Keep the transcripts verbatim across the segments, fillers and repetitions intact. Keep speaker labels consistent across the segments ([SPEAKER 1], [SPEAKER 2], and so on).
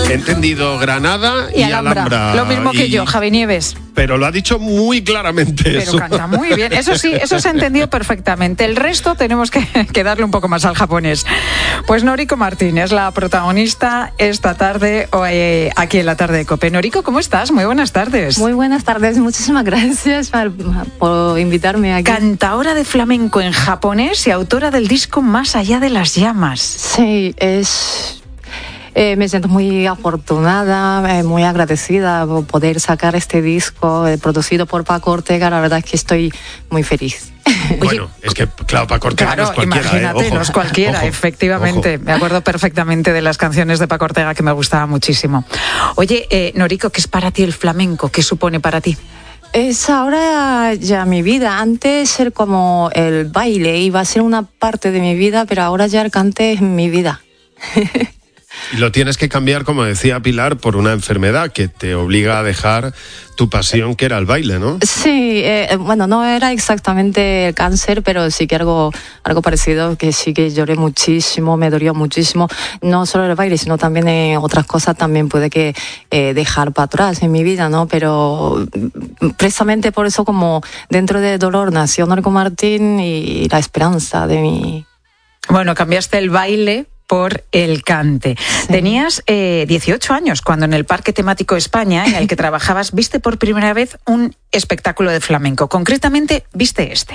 [SPEAKER 1] He entendido Granada y,
[SPEAKER 2] y Alhambra.
[SPEAKER 1] Alhambra.
[SPEAKER 2] Lo mismo que
[SPEAKER 1] y...
[SPEAKER 2] yo, Javi Nieves.
[SPEAKER 1] Pero lo ha dicho muy claramente.
[SPEAKER 2] Pero
[SPEAKER 1] eso.
[SPEAKER 2] canta muy bien. Eso sí, eso se ha entendido perfectamente. El resto tenemos que, que darle un poco más al japonés. Pues Noriko Martínez, la protagonista esta tarde eh, aquí en la tarde de COPE. Noriko, ¿cómo estás? Muy buenas tardes.
[SPEAKER 3] Muy buenas tardes. Muchísimas gracias por, por invitarme aquí.
[SPEAKER 2] Cantaora de flamenco en japonés y autora del disco Más allá de las llamas.
[SPEAKER 3] Sí, es... Eh, me siento muy afortunada, eh, muy agradecida por poder sacar este disco eh, producido por Paco Ortega. La verdad es que estoy muy feliz.
[SPEAKER 1] Bueno, Oye, es que claro, Paco Ortega
[SPEAKER 2] claro,
[SPEAKER 1] no es cualquiera.
[SPEAKER 2] Imagínate,
[SPEAKER 1] eh, ojo,
[SPEAKER 2] no es cualquiera,
[SPEAKER 1] ojo,
[SPEAKER 2] efectivamente.
[SPEAKER 1] Ojo.
[SPEAKER 2] Me acuerdo perfectamente de las canciones de Paco Ortega que me gustaban muchísimo. Oye, eh, Noriko, ¿qué es para ti el flamenco? ¿Qué supone para ti?
[SPEAKER 3] Es ahora ya mi vida. Antes ser como el baile iba a ser una parte de mi vida, pero ahora ya el cante es mi vida.
[SPEAKER 1] Y lo tienes que cambiar, como decía Pilar, por una enfermedad que te obliga a dejar tu pasión, que era el baile, ¿no?
[SPEAKER 3] Sí, eh, bueno, no era exactamente el cáncer, pero sí que algo, algo parecido, que sí que lloré muchísimo, me dolió muchísimo. No solo el baile, sino también eh, otras cosas también pude que eh, dejar para atrás en mi vida, ¿no? Pero precisamente por eso, como dentro del dolor nació Noriko Martín y la esperanza de mi...
[SPEAKER 2] Bueno, cambiaste el baile por el cante. Sí. Tenías eh, dieciocho años cuando en el Parque Temático España, en el que trabajabas, viste por primera vez un espectáculo de flamenco. Concretamente, viste este.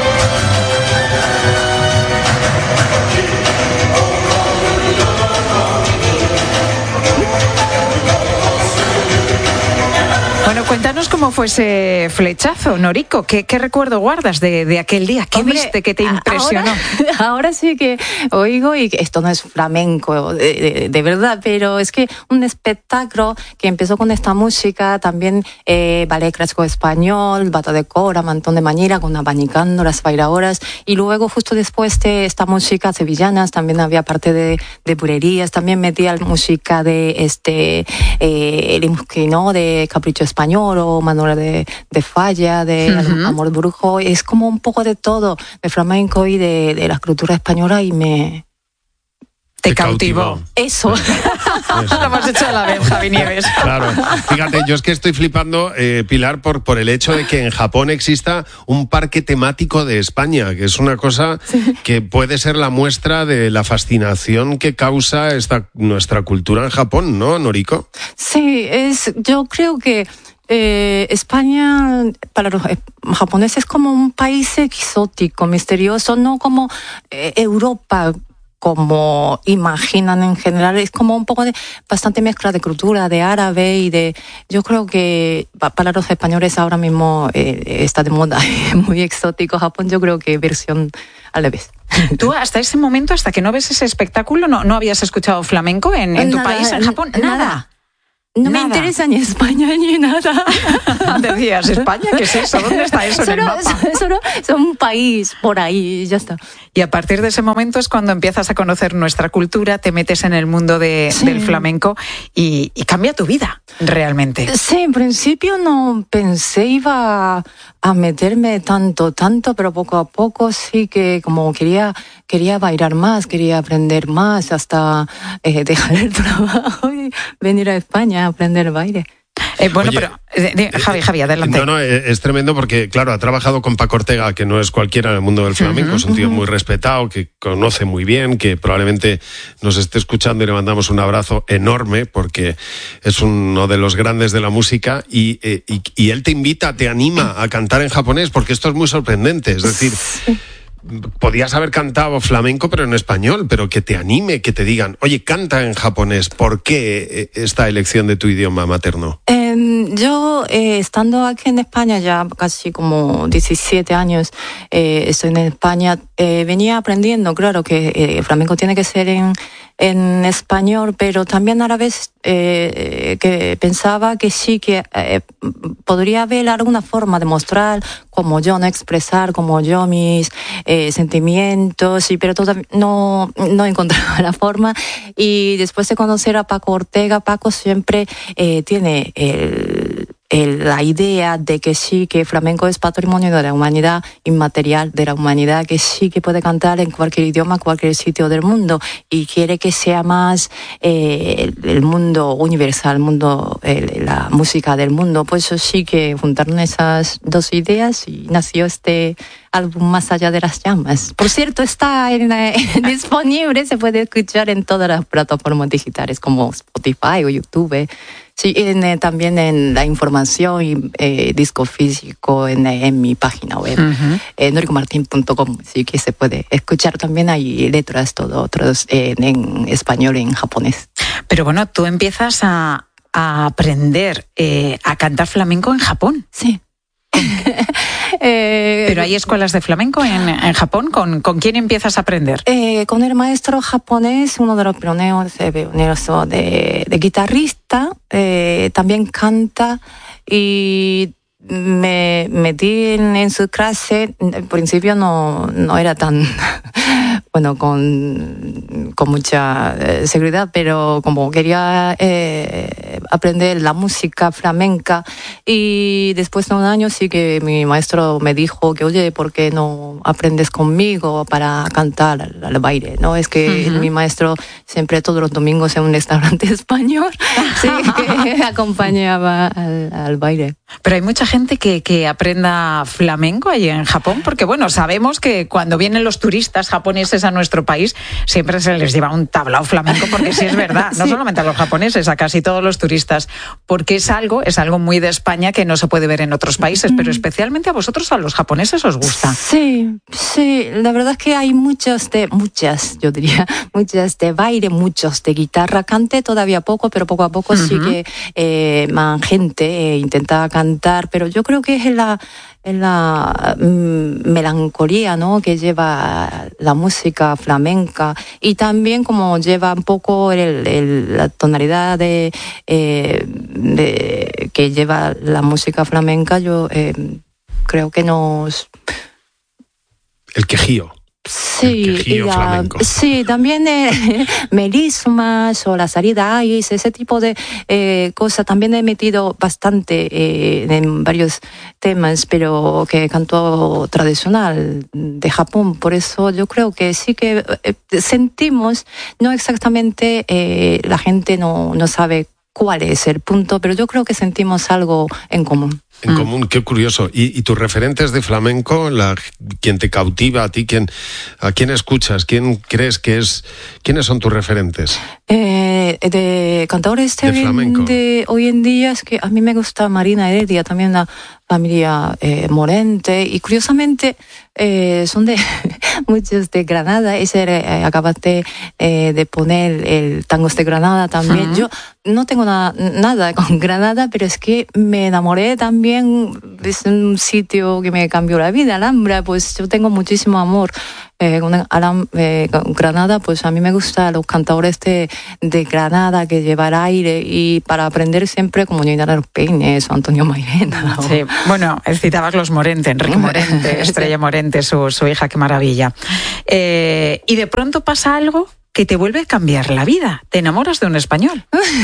[SPEAKER 2] Bueno, cuéntanos cómo fue ese flechazo, Noriko. ¿Qué, qué recuerdo guardas de, de aquel día? ¿Qué Hombre, viste que te impresionó?
[SPEAKER 3] Ahora, ahora sí que oigo, y que esto no es flamenco de, de, de verdad, pero es que un espectáculo que empezó con esta música, también eh, ballet clásico español, bata de cora, mantón de mañira, con abanicando las bailadoras, y luego justo después de esta música sevillanas, también había parte de, de bulerías, también metía música de este eh, el Musquino, de Capricho Español, o Manuela de, de Falla, de uh-huh. Amor Brujo. Es como un poco de todo, de flamenco y de, de la cultura española, y me...
[SPEAKER 2] Te cautivó.
[SPEAKER 3] Eso.
[SPEAKER 2] Lo hemos hecho a la vez, Javi Nieves.
[SPEAKER 1] Claro. Fíjate, yo es que estoy flipando, eh, Pilar, por, por el hecho de que en Japón exista un parque temático de España, que es una cosa sí. que puede ser la muestra de la fascinación que causa esta nuestra cultura en Japón, ¿no, Noriko?
[SPEAKER 3] Sí, es, yo creo que Eh, España para los japoneses es como un país exótico, misterioso, no como eh, Europa, como imaginan en general. Es como un poco de bastante mezcla de cultura, de árabe y de... Yo creo que para los españoles ahora mismo eh, está de moda, muy exótico Japón. Yo creo que versión al revés.
[SPEAKER 2] ¿Tú hasta ese momento, hasta que no ves ese espectáculo, no, no habías escuchado flamenco en, en tu
[SPEAKER 3] nada,
[SPEAKER 2] país, en Japón?
[SPEAKER 3] Nada.
[SPEAKER 2] Nada.
[SPEAKER 3] No
[SPEAKER 2] nada.
[SPEAKER 3] me interesa ni España ni nada.
[SPEAKER 2] Decías, ¿España? ¿Qué es eso? ¿Dónde está eso
[SPEAKER 3] solo,
[SPEAKER 2] en el mapa?
[SPEAKER 3] Solo es un país por ahí y ya está.
[SPEAKER 2] Y a partir de ese momento es cuando empiezas a conocer nuestra cultura, te metes en el mundo de, sí. del flamenco y, y cambia tu vida, realmente.
[SPEAKER 3] Sí, en principio no pensé iba a meterme tanto, tanto, pero poco a poco sí que como quería, quería bailar más, quería aprender más, hasta eh, dejar el trabajo y venir a España a aprender baile.
[SPEAKER 2] Eh, bueno,
[SPEAKER 1] Oye,
[SPEAKER 2] pero eh, Javi, Javi, adelante.
[SPEAKER 1] No, no, es tremendo porque, claro, ha trabajado con Paco Ortega, que no es cualquiera en el mundo del flamenco, uh-huh, es un tío uh-huh. muy respetado, que conoce muy bien, que probablemente nos esté escuchando y le mandamos un abrazo enorme porque es uno de los grandes de la música y, eh, y, y él te invita, te anima a cantar en japonés, porque esto es muy sorprendente, es decir... Sí. Podías haber cantado flamenco pero en español, pero que te anime, que te digan, oye, canta en japonés. ¿Por qué esta elección de tu idioma materno?
[SPEAKER 3] Eh, yo, eh, estando aquí en España ya casi como diecisiete años, eh, estoy en España, eh, venía aprendiendo, claro, que eh, flamenco tiene que ser en, en español, pero también a la vez eh, que pensaba que sí, que eh, podría haber alguna forma de mostrar como yo, no expresar como yo mis eh, sentimientos, y, pero todavía no, no encontraba la forma. Y después de conocer a Paco Ortega, Paco siempre eh, tiene el, el, la idea de que sí, que flamenco es patrimonio de la humanidad, inmaterial de la humanidad, que sí que puede cantar en cualquier idioma, cualquier sitio del mundo, y quiere que sea más eh, el, el mundo universal, el mundo, el, la música del mundo. Pues eso sí que juntaron esas dos ideas y nació este álbum Más allá de las llamas. Por cierto, está en, eh, disponible, se puede escuchar en todas las plataformas digitales como Spotify o YouTube. Sí, en, eh, también en la información y eh, disco físico en, en mi página web, uh-huh. eh, noriko martin punto com, sí que se puede escuchar también. Hay letras, todo, otros eh, en español y en japonés.
[SPEAKER 2] Pero bueno, tú empiezas a, a aprender eh, a cantar flamenco en Japón.
[SPEAKER 3] Sí. eh,
[SPEAKER 2] Pero hay escuelas de flamenco en, en Japón. ¿Con, ¿Con quién empiezas a aprender?
[SPEAKER 3] Eh, con el maestro japonés, uno de los pioneros, eh, pioneros de, de guitarrista, eh, también canta y me metí en, en su clase. Al principio no, no era tan bueno, con, con mucha eh, seguridad, pero como quería eh, aprender la música flamenca, y después de un año sí que mi maestro me dijo que, oye, ¿por qué no aprendes conmigo para cantar al, al baile? ¿No? Es que uh-huh. mi maestro siempre todos los domingos en un restaurante español sí, que acompañaba al, al baile.
[SPEAKER 2] Pero hay mucha gente que, que aprenda flamenco allí en Japón, porque bueno, sabemos que cuando vienen los turistas japoneses a nuestro país siempre se les lleva un tablao flamenco, porque sí es verdad, no sí. solamente a los japoneses, a casi todos los turistas, porque es algo, es algo muy de España que no se puede ver en otros países, pero especialmente a vosotros, a los japoneses, os gusta.
[SPEAKER 3] Sí, sí, la verdad es que hay muchos de, muchas, yo diría, muchas de baile, muchos de guitarra. Canté todavía poco, pero poco a poco uh-huh. sí que eh, más gente eh, intenta cantar, pero yo creo que es la en la mm, melancolía, ¿no?, que lleva la música flamenca, y también como lleva un poco el, el, la tonalidad de, eh, de que lleva la música flamenca. Yo eh, creo que nos...
[SPEAKER 1] El quejío.
[SPEAKER 3] Sí, y la, sí, también eh, melismas o la salida ice, ese tipo de eh, cosas. También he metido bastante eh, en varios temas, pero que canto tradicional de Japón. Por eso yo creo que sí que eh, sentimos, no exactamente, eh, la gente no, no sabe cuál es el punto, pero yo creo que sentimos algo en común.
[SPEAKER 1] En mm. común, qué curioso. ¿Y, y tus referentes de flamenco, la, quien te cautiva a ti, quién, a quién escuchas, quién crees que es, quiénes son tus referentes?
[SPEAKER 3] Eh, de cantadores de, de flamenco de hoy en día, es que a mí me gusta Marina Heredia, también la familia eh, Morente, y curiosamente eh, son de muchos de Granada. Ese eh, acabaste eh, de poner el Tangos de Granada también. Uh-huh. Yo no tengo na- nada con Granada, pero es que me enamoré también. Es un sitio que me cambió la vida, Alhambra. Pues yo tengo muchísimo amor eh, con, Alam- eh, con Granada. Pues a mí me gustan los cantadores de, de Granada, que llevan aire, y para aprender siempre como Nina de los Peines o Antonio Mairena.
[SPEAKER 2] Sí. Bueno, citabas los Morente, Enrique Morente, Estrella Morente, su, su hija, qué maravilla. Eh, y de pronto pasa algo que te vuelve a cambiar la vida. Te enamoras de un español.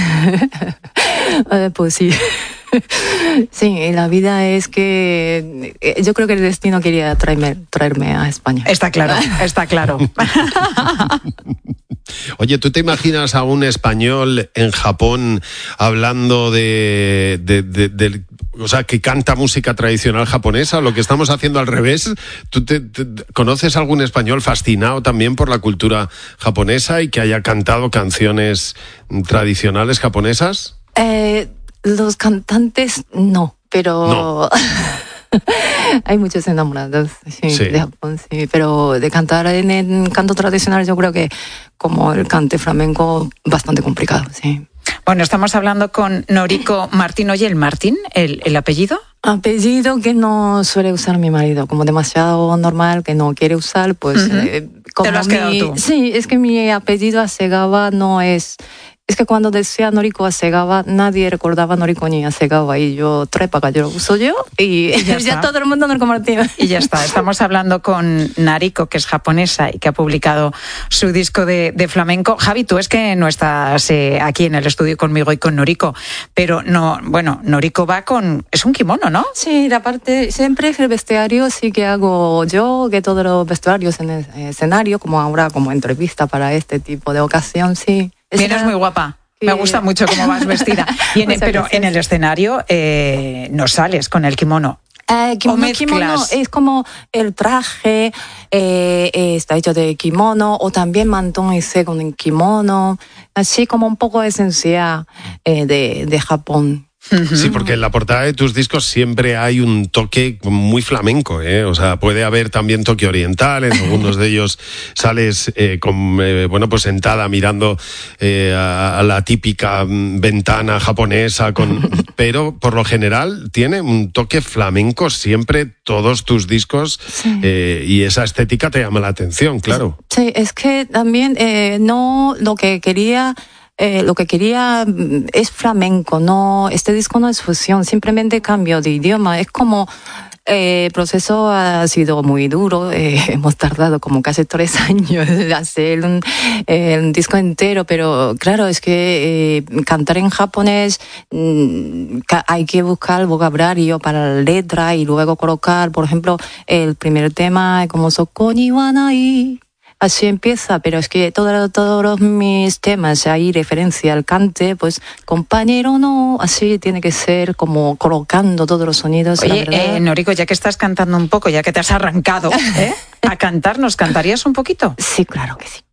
[SPEAKER 3] eh, pues sí. Sí, la vida es que yo creo que el destino quería traerme, traerme a España.
[SPEAKER 2] Está claro, está claro.
[SPEAKER 1] Oye, ¿tú te imaginas a un español en Japón hablando de, de, de, de o sea, que canta música tradicional japonesa? Lo que estamos haciendo al revés. ¿Tú te, te, conoces algún español fascinado también por la cultura japonesa y que haya cantado canciones tradicionales japonesas?
[SPEAKER 3] Eh, los cantantes no, pero... No. Hay muchos enamorados sí, sí. de Japón, sí, pero de cantar en el canto tradicional yo creo que como el cante flamenco bastante complicado, sí.
[SPEAKER 2] Bueno, estamos hablando con Noriko Martín. Oye, ¿el Martín, el, el apellido?
[SPEAKER 3] Apellido que no suele usar mi marido, como demasiado normal, que no quiere usar, pues... Uh-huh. eh, como
[SPEAKER 2] ¿Te lo has quedado
[SPEAKER 3] mi,
[SPEAKER 2] tú?
[SPEAKER 3] Sí, es que mi apellido Hasegawa no es Es que cuando decía Noriko Hasegawa, nadie recordaba Noriko ni Hasegawa y yo, trepa, yo lo uso yo y, y ya, ya todo el mundo Noriko Martínez.
[SPEAKER 2] Y ya está, estamos hablando con Nariko, que es japonesa y que ha publicado su disco de, de flamenco. Javi, tú es que no estás eh, aquí en el estudio conmigo y con Noriko, pero no, bueno, Noriko va con, es un kimono, ¿no?
[SPEAKER 3] Sí, la parte, siempre el vestuario sí que hago yo, que todos los vestuarios en el escenario, como ahora, como entrevista para este tipo de ocasión, sí.
[SPEAKER 2] Vienes muy guapa. Me gusta mucho cómo vas vestida. Y en, pero en el escenario eh, no sales con el kimono.
[SPEAKER 3] Eh, kimono, kimono es como el traje, eh, está hecho de kimono, o también mantón ese con el kimono, así como un poco esencia eh, de, de Japón.
[SPEAKER 1] Sí, porque en la portada de tus discos siempre hay un toque muy flamenco, ¿eh? O sea, puede haber también toque oriental, en algunos de ellos sales eh, con, eh, bueno, pues sentada mirando eh, a, a la típica ventana japonesa, con, pero por lo general tiene un toque flamenco siempre todos tus discos, sí. eh, y esa estética te llama la atención, claro.
[SPEAKER 3] Sí, es que también eh, no lo que quería... Eh, lo que quería es flamenco, no, este disco no es fusión, simplemente cambio de idioma, es como eh, el proceso ha sido muy duro, eh, hemos tardado como casi tres años en hacer un, eh, un disco entero, pero claro, es que eh, cantar en japonés mmm, hay que buscar vocabulario para la letra y luego colocar, por ejemplo, el primer tema como Soko ni wa nai. Así empieza, pero es que todos todos mis temas hay referencia al cante, pues compañero no, así tiene que ser como colocando todos los sonidos.
[SPEAKER 2] Oye, eh, Noriko, ya que estás cantando un poco, ya que te has arrancado ¿eh? a cantar, ¿nos cantarías un poquito?
[SPEAKER 3] Sí, claro que sí.